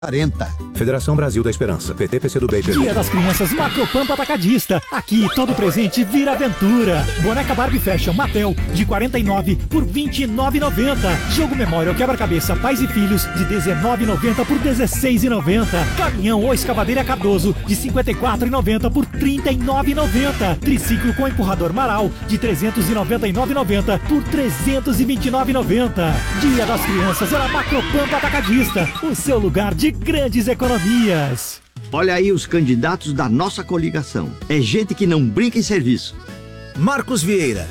40. Federação Brasil da Esperança, PT, PCdoB e Dia das Crianças Macropampa Atacadista. Aqui todo presente vira aventura. Boneca Barbie Fashion Mattel de 49 por 29,90. Jogo Memorial Quebra-Cabeça Pais e Filhos de 19,90 por 16,90. Caminhão ou escavadeira Cardoso de 54,90 por 39,90. Triciclo com empurrador Maral de 399,90 por 329,90. Dia das Crianças era Macropampa Atacadista, o seu lugar de grandes economias. Olha aí os candidatos da nossa coligação. É gente que não brinca em serviço. Marcos Vieira,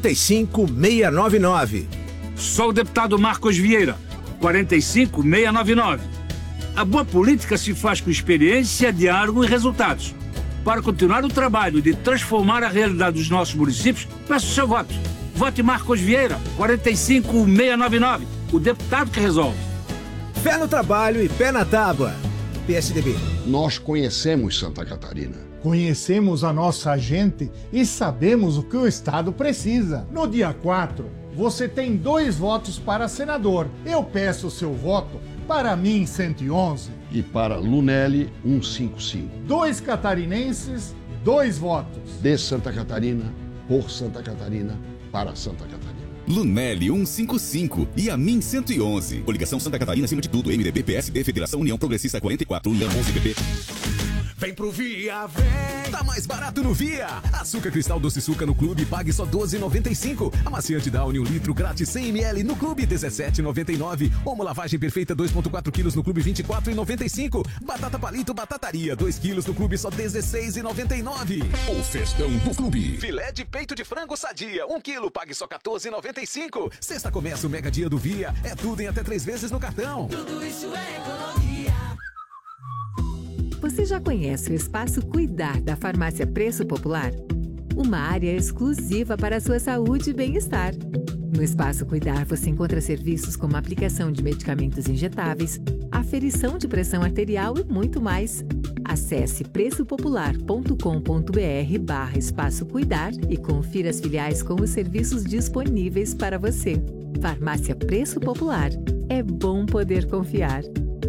45699. Sou o deputado Marcos Vieira, 45699. A boa política se faz com experiência, diálogo e resultados. Para continuar o trabalho de transformar a realidade dos nossos municípios, peço o seu voto. Vote Marcos Vieira, 45699, o deputado que resolve. Fé no trabalho e pé na tábua. PSDB. Nós conhecemos Santa Catarina. Conhecemos a nossa gente e sabemos o que o Estado precisa. No dia 4, você tem 2 votos para senador. Eu peço o seu voto para mim 111. E para Lunelli 155. 2 catarinenses, 2 votos. De Santa Catarina, por Santa Catarina, para Santa Catarina. Lunelli 155 e a mim 111. Coligação Santa Catarina acima de tudo. MDB, PSD, Federação União Progressista 44, União 11 PP. Vem pro Via, vem! Tá mais barato no Via! Açúcar Cristal Doce Suca no Clube, pague só R$12,95. Amaciante Downy 1 litro grátis 100 ml no Clube, R$17,99. Omo Lavagem Perfeita 2,4 kg no Clube, R$24,95. Batata Palito Batataria 2 kg no Clube, só R$16,99. O festão do Clube. Filé de peito de frango Sadia 1 kg, pague só R$14,95. Sexta começa o Mega Dia do Via, é tudo em até 3 vezes no cartão. Tudo isso é economia. Você já conhece o Espaço Cuidar da Farmácia Preço Popular? Uma área exclusiva para a sua saúde e bem-estar. No Espaço Cuidar você encontra serviços como aplicação de medicamentos injetáveis, aferição de pressão arterial e muito mais. Acesse preçopopular.com.br/Espaço Cuidar e confira as filiais com os serviços disponíveis para você. Farmácia Preço Popular. É bom poder confiar.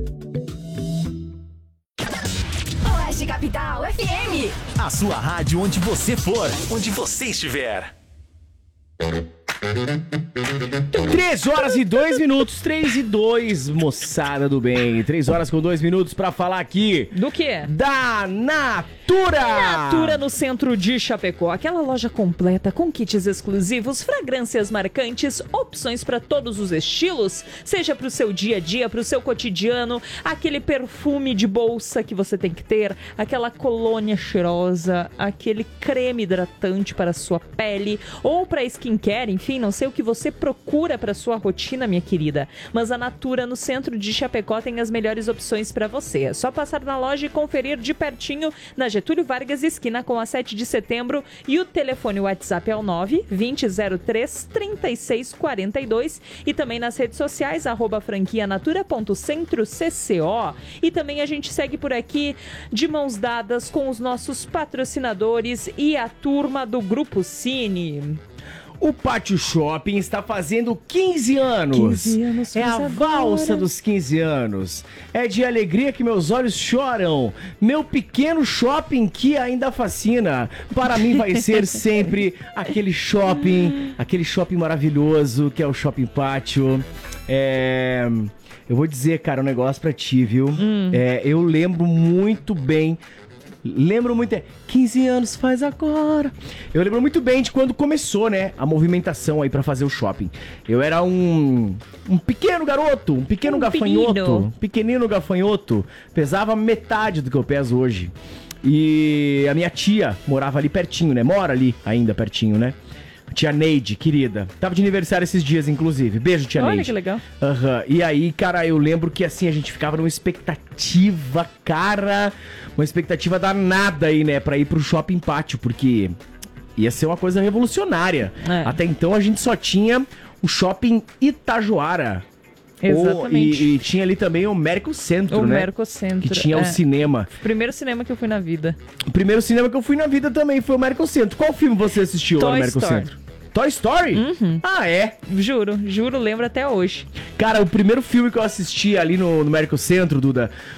Capital FM. A sua rádio onde você for, onde você estiver. 3 horas e 2 minutos, 3 e 2, moçada do bem. 3 horas com 2 minutos pra falar aqui. Do quê? Da Natura! Natura no centro de Chapecó. Aquela loja completa com kits exclusivos, fragrâncias marcantes, opções pra todos os estilos. Seja pro seu dia a dia, pro seu cotidiano, aquele perfume de bolsa que você tem que ter, aquela colônia cheirosa, aquele creme hidratante para a sua pele ou pra skincare, enfim, não sei o que você procura para sua rotina, minha querida, mas a Natura no centro de Chapecó tem as melhores opções para você. É só passar na loja e conferir de pertinho na Getúlio Vargas, esquina com a 7 de setembro, e o telefone WhatsApp é o 9-2003-3642 e também nas redes sociais, @franquianatura.centrocco. E também a gente segue por aqui de mãos dadas com os nossos patrocinadores e a turma do Grupo Cine. O Pátio Shopping está fazendo 15 anos. 15 anos é a valsa dos 15 anos. É de alegria que meus olhos choram. Meu pequeno shopping que ainda fascina. Para mim vai ser sempre aquele shopping maravilhoso que é o Shopping Pátio. Eu vou dizer, cara, um negócio pra ti, viu? Eu lembro muito bem. 15 anos faz agora. Eu lembro muito bem de quando começou, né, a movimentação aí pra fazer o shopping. Eu era um pequeno garoto, um pequenino gafanhoto. Pesava metade do que eu peso hoje. E a minha tia morava ali pertinho, né? Mora ali ainda pertinho, né? Tia Neide, querida. Tava de aniversário esses dias, inclusive. Beijo, tia Neide. Olha que legal. E aí, cara, eu lembro que assim, a gente ficava numa expectativa, uma expectativa danada aí, né, pra ir pro Shopping Pátio, porque ia ser uma coisa revolucionária. Até então a gente só tinha o Shopping Itajoara. Exatamente. E tinha ali também o Mérico Centro, né? O Mérico Centro. Que tinha o cinema. O primeiro cinema que eu fui na vida. O primeiro cinema que eu fui na vida também foi o Mérico Centro. Qual filme você assistiu lá no Mérico Centro? Toy Story? Ah, é? Juro, lembro até hoje. Cara, o primeiro filme que eu assisti ali no Médico Centro, Duda,